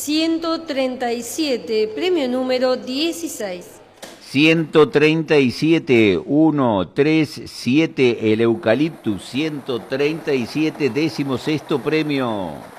137, premio número 16. 137, 137, el Eucaliptus, 137, 16º premio.